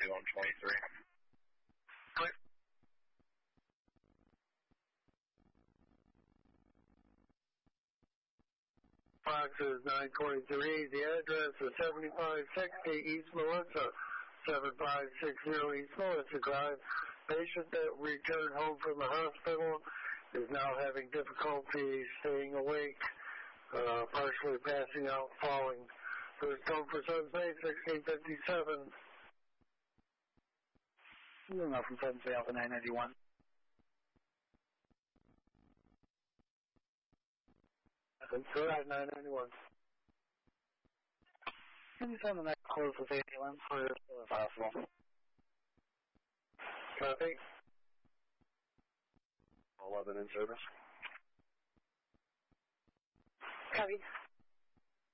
2 on 23. Clear. Fox is 923. The address is 7560 East Melissa. 7560 East Melissa Drive. Patient that returned home from the hospital is now having difficulty staying awake, partially passing out, falling. First home for Sun's Bay, 1657. Moving up from 7 Alpha 991. Correct, 991. Can you send the next closest ambulance for as soon as possible? Copy. 11 in service. Copy.